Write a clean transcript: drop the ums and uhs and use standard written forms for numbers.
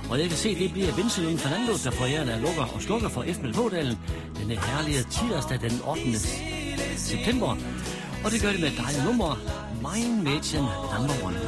Og jeg kan se, det bliver Vincelin Fernando, der får jer, der lukker og slukker for FML-Dalen denne herlige tirsdag den 8. september. Og det gør det med et dejligt nummer, Mein Mädchen Number One.